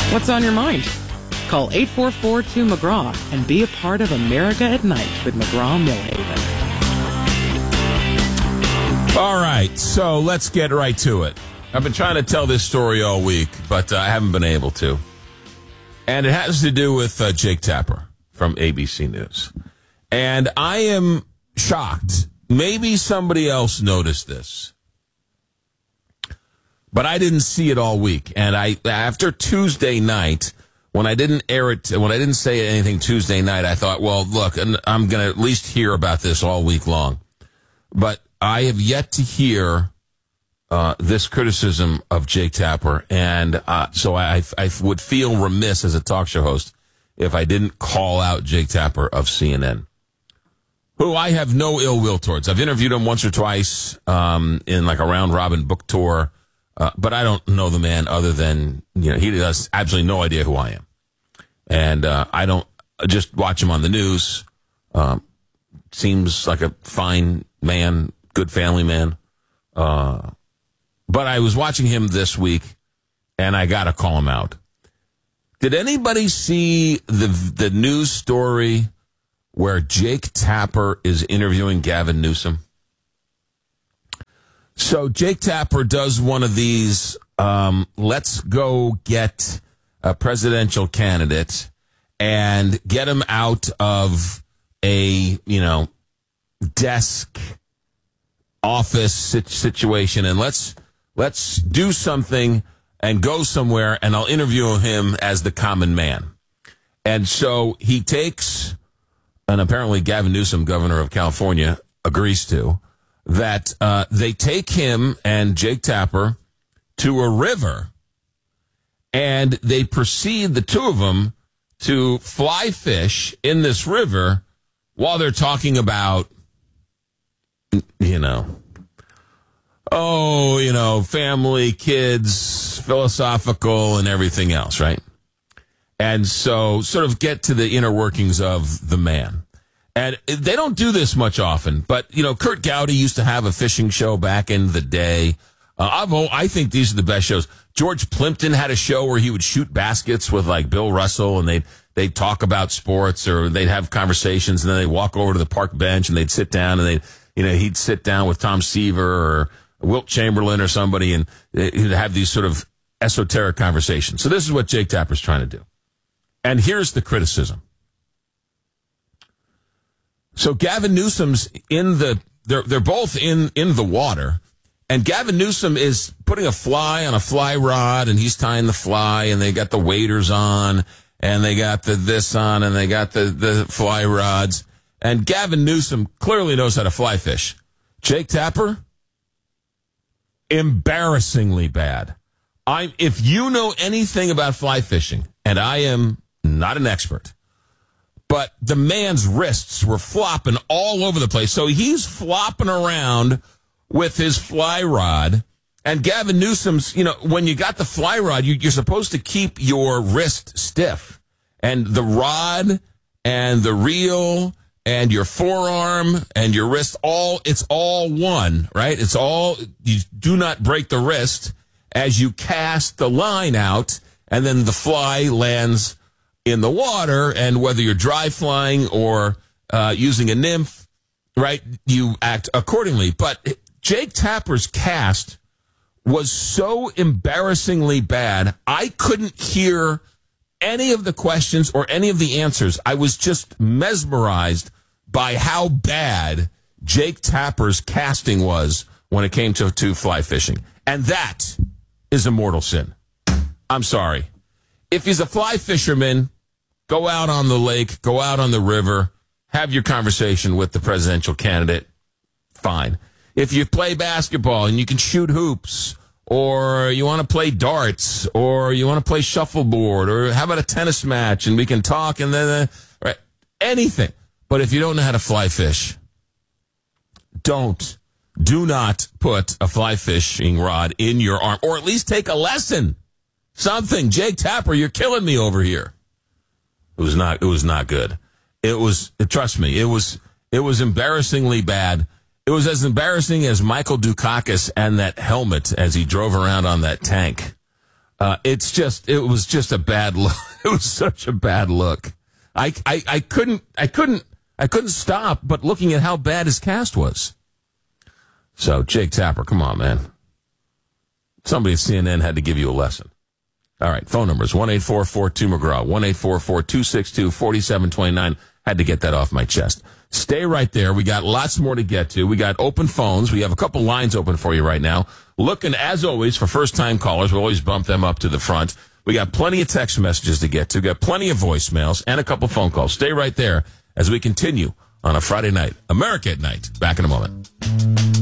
What's on your mind? Call 844-2McGraw and be a part of America at Night with McGraw-Millhaven. All right, so let's get right to it. I've been trying to tell this story all week, but I haven't been able to. And it has to do with Jake Tapper from ABC News. And I am shocked. Maybe somebody else noticed this. But I didn't see it all week. And after Tuesday night, when I didn't air it, when I didn't say anything Tuesday night, I thought, well, look, I'm going to at least hear about this all week long. But I have yet to hear this criticism of Jake Tapper. And so I would feel remiss as a talk show host if I didn't call out Jake Tapper of CNN, who I have no ill will towards. I've interviewed him once or twice in like a round robin book tour. But I don't know the man other than, he has absolutely no idea who I am. And I don't just watch him on the news. Seems like a fine man, good family man. But I was watching him this week, and I got to call him out. Did anybody see the news story where Jake Tapper is interviewing Gavin Newsom? So Jake Tapper does one of these, let's go get a presidential candidate and get him out of a, desk office situation, and let's do something and go somewhere, and I'll interview him as the common man. And so he takes, and apparently Gavin Newsom, governor of California, agrees to, that they take him and Jake Tapper to a river, and they proceed, the two of them, to fly fish in this river while they're talking about, family, kids, philosophical, and everything else, right? And so sort of get to the inner workings of the man. And they don't do this much often, but, Kurt Gowdy used to have a fishing show back in the day. I think these are the best shows. George Plimpton had a show where he would shoot baskets with, like, Bill Russell, and they'd talk about sports, or they'd have conversations, and then they'd walk over to the park bench, and they'd sit down, and he'd sit down with Tom Seaver or Wilt Chamberlain or somebody, and he'd have these sort of esoteric conversations. So this is what Jake Tapper's trying to do. And here's the criticism. So Gavin Newsom's they're both in the water, and Gavin Newsom is putting a fly on a fly rod, and he's tying the fly, and they got the waders on, and they got this on, and they got the fly rods. And Gavin Newsom clearly knows how to fly fish. Jake Tapper, embarrassingly bad. If you know anything about fly fishing, and I am not an expert, but the man's wrists were flopping all over the place. So he's flopping around with his fly rod. And Gavin Newsom's, when you got the fly rod, you're supposed to keep your wrist stiff. And the rod and the reel and your forearm and your wrist, it's all one, right? You do not break the wrist as you cast the line out, and then the fly lands in the water, and whether you're dry flying or using a nymph, right, you act accordingly. But Jake Tapper's cast was so embarrassingly bad, I couldn't hear any of the questions or any of the answers. I was just mesmerized by how bad Jake Tapper's casting was when it came to fly fishing. And that is a mortal sin. I'm sorry. If he's a fly fisherman, go out on the lake, go out on the river, have your conversation with the presidential candidate, fine. If you play basketball and you can shoot hoops, or you want to play darts, or you want to play shuffleboard, or how about a tennis match and we can talk, and then right, anything. But if you don't know how to fly fish, do not put a fly fishing rod in your arm, or at least take a lesson. Something. Jake Tapper, you're killing me over here. It was not good. Trust me, it was embarrassingly bad. It was as embarrassing as Michael Dukakis and that helmet as he drove around on that tank. It was just a bad look. It was such a bad look. I couldn't stop but looking at how bad his cast was. So, Jake Tapper, come on, man. Somebody at CNN had to give you a lesson. All right, phone numbers, 1-844-2-McGraw, 1-844-262-4729. Had to get that off my chest. Stay right there. We got lots more to get to. We got open phones. We have a couple lines open for you right now. Looking, as always, for first-time callers. We'll always bump them up to the front. We got plenty of text messages to get to. We got plenty of voicemails and a couple phone calls. Stay right there as we continue on a Friday night. America at Night. Back in a moment.